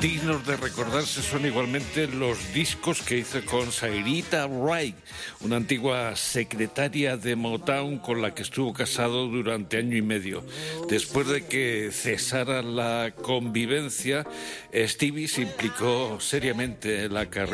Dignos de recordarse son igualmente los discos que hizo con Sairita Wright, una antigua secretaria de Motown con la que estuvo casado durante año y medio. Después de que cesara la convivencia, Stevie se implicó seriamente en la carrera